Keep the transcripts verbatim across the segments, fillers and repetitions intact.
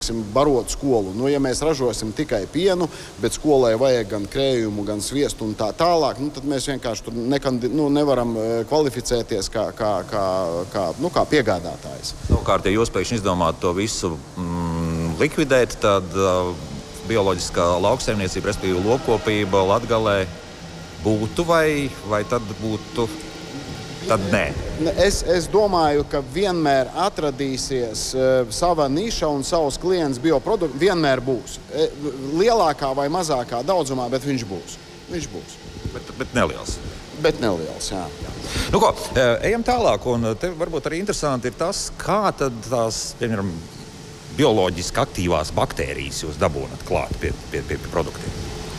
barot skolu. Nu, ja mēs ražosim tikai pienu, bet skolai vajag gan krējumu, gan sviestu un tā tālāk, nu, tad mēs vienkārši tur nekandi, nu, nevaram kvalificēties kā, kā, kā, kā, nu, kā piegādātājs. Savukārt, ja jūs pēkšņi izdomāt to visu mm, likvidēt, tad uh, bioloģiskā lauksaimniecība, respektīvi lopkopība Latgalē būtu vai, vai tad būtu... Tad nē. Es, es domāju, ka vienmēr atradīsies uh, sava niša un savs klients bioproduktu. Vienmēr būs. E, lielākā vai mazākā daudzumā, bet viņš būs. Viņš būs. Bet, bet neliels. Bet neliels, jā. jā. Nu ko, ejam tālāk. Un te varbūt arī interesanti ir tas, kā tad tās, piemēram, bioloģiski aktīvās baktērijas jūs dabūnat klāt pie, pie, pie, pie produktiem.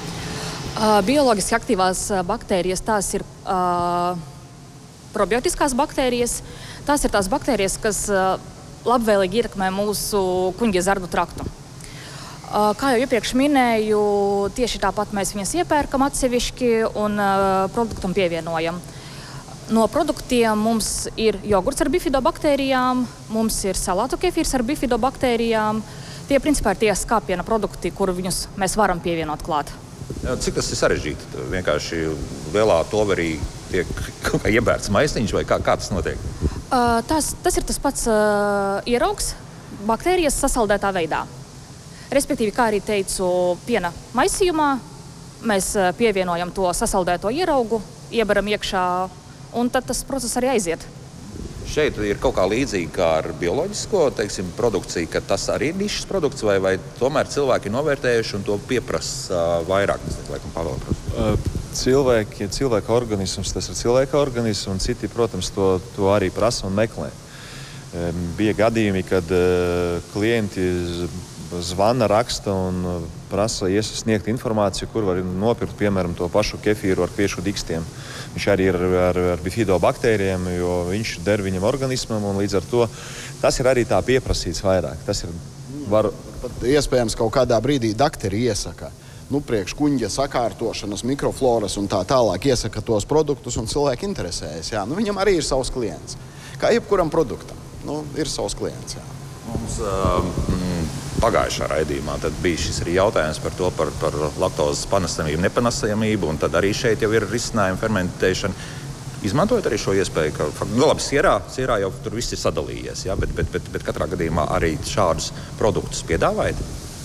Uh, bioloģiski aktīvās baktērijas tās ir... Uh... probiotiskās baktērijas. Tās ir tās baktērijas, kas uh, labvēlīgi ietekmē mūsu kuņģa zarnu traktu. Uh, kā jau iepriekš minēju, tieši tāpat mēs viņas iepērkam atsevišķi un uh, produktam pievienojam. No produktiem mums ir jogurts ar bifidobaktērijām, mums ir salātu kefīrs ar bifidobaktērijām. Tie, principā, ir tie skāpiena produkti, kuru viņus mēs varam pievienot klāt. Cik tas ir sarežģīti? Vienkārši lielā toverī tiek kaut kā iebērts maisiņš vai kā, kā tas notiek? Uh, tas, tas ir tas pats uh, ieraugs baktērijas sasaldētā veidā. Respektīvi, kā arī teicu, piena maisījumā mēs uh, pievienojam to sasaldēto ieraugu, ieberam iekšā un tad tas process arī aiziet. Šeit ir kaut kā līdzīgi kā ar bioloģisko, teiksim, produkciju, ka tas arī ir nišas produkts vai, vai tomēr cilvēki ir novērtējuši un to pieprasa uh, vairāk? Tas, laikam, Pavel, Cilvēki, cilvēka organisms, tas ir cilvēka organisms, un citi, protams, to, to arī prasa un meklē. Bija gadījumi, kad klienti zvana, raksta un prasa iesniegt informāciju, kur var nopirkt, piemēram, to pašu kefīru ar kviešu dikstiem. Viņš arī ir ar, ar bifidobaktērijiem, jo viņš der viņam organismam, un līdz ar to tas ir arī tā pieprasīts vairāk. Tas ir var... Pat iespējams kaut kādā brīdī dakteri iesaka. Nu, priekš kuņģa sakārtošanas, mikrofloras un tā tālāk iesaka tos produktus un cilvēki interesējas. Jā. Nu, viņam arī ir savs klients. Kā jebkuram produktam, nu, ir savs klients. Jā. Mums uh, pagājušā raidījumā tad bija šis arī jautājums par to, par, par laktozes panesamību, nepanesamību, un tad arī šeit jau ir risinājuma fermentēšana. Izmantojot arī šo iespēju, ka, nu labi, sierā, sierā jau tur viss ir sadalījies, jā, bet, bet, bet, bet katrā gadījumā arī šādus produktus piedāvājat?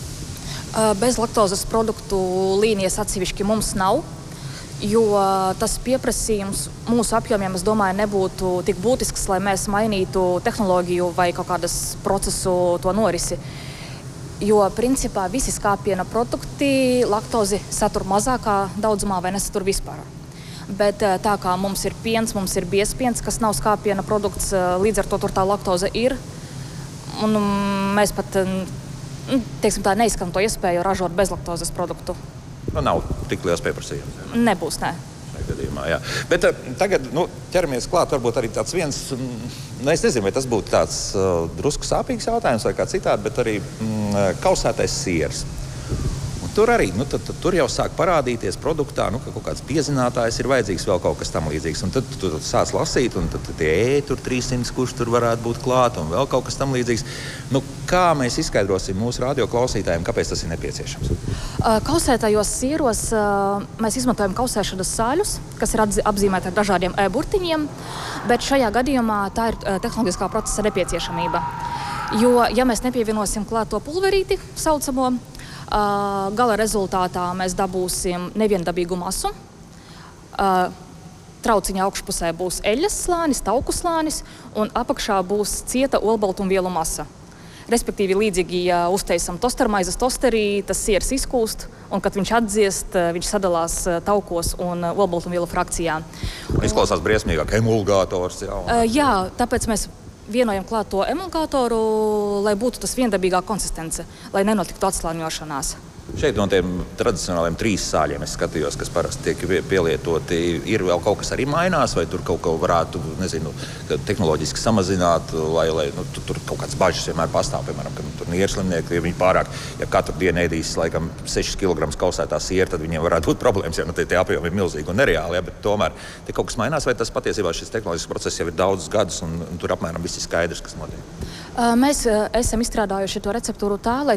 Bez laktozes produktu līnijas atsevišķi mums nav, jo tas pieprasījums mūsu apjomiem, es domāju, nebūtu tik būtisks, lai mēs mainītu tehnoloģiju vai kaut kādas procesu to norisi. Jo, principā, visi skāpiena produkti laktozi satur mazākā daudzumā vai nesatur vispār. Bet tā kā mums ir piens, mums ir biezpiens, kas nav skāpiena produkts, līdz ar to tur tā laktoze ir. Un mēs pat... Teiksim tā, neizskam to iespēju ražot bezlaktozes produktu. Nu, nav tik liels pieprasījums. Jā. Nebūs, nē. Gadījumā, jā. Bet uh, tagad nu, ķeramies klāt, varbūt arī tāds viens, nu, es nezinu, vai tas būtu tāds uh, drusku sāpīgs jautājums vai kā citādi, bet arī mm, kausētais siers. Un tur arī, nu, tad, tad, tur jau sāk parādīties produktā, nu, ka kaut kāds piezinātājs ir vajadzīgs, vēl kaut kas tam līdzīgs. Un tad tu sāc lasīt, un tad tie E tur trīssimts, kurš tur varētu būt klāt, un vēl kaut kas tam līdzīgs. Nu, kā mēs izskaidrosim mūsu radioklausītājiem, kāpēc tas ir nepieciešams? Kausētajos sieros mēs izmantojam kausēšanas sāļus, kas ir apzīmēti ar dažādiem e-burtiņiem, bet šajā gadījumā tā ir tehnoloģiskā procesa nepieciešamība. Jo, ja mēs nepievienosim klāt to pulverīti saucamo, gala rezultātā mēs dabūsim neviendabīgu masu. Trauciņa augšpusē būs eļas slānis, tauku slānis, un apakšā būs cieta olbaltumvielu masa. Respektīvi, līdzīgi, ja uztaisam tostermaizes tosterī, tas siers izkūst, un, kad viņš atdziest, viņš sadalās taukos un olbaltumvielu frakcijā. Izklausās briesmīgāk, emulgators. Jā, un... jā, tāpēc mēs vienojam klāt to emulgatoru, lai būtu tas viendabīgā konsistence, lai nenotiktu atslāņošanās. Šeit no tiem tradicionāliem trīs sāļiem es skatījos, kas parasti tiek pielietoti. Ir vēl kaut kas arī mainās, vai tur kaut ko varētu, nezinu, tehnoloģiski samazināt, lai, lai nu, tur, tur kaut kāds bažas vienmēr pastāv, piemēram, ka nu, tur nierslimnieki, ja viņi pārāk, ja katru dienu ēdīs, laikam, sešas kilogramus kausētā siera, tad viņiem varētu būt problēmas, ja nu, tie, tie apjomi ir milzīgi un nereāli, ja, bet tomēr te kaut kas mainās, vai tas patiesībā šis tehnoloģisks process jau ir daudzus gadus un, un tur apmēram viss ir skaidrs, kas notiek? Mēs esam izstrādājuši to receptūru tā, lai